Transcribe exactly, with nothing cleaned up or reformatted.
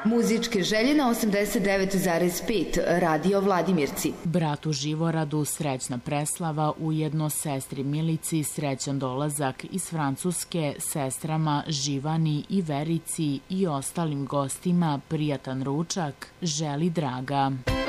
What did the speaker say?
Muzičke želje na osamdeset devet zarez pet Radio Vladimirci. Bratu Živoradu srećna preslava, ujedno sestri Milici srećan dolazak iz Francuske, sestrama Živani i Verici i ostalim gostima prijatan ručak želi Draga.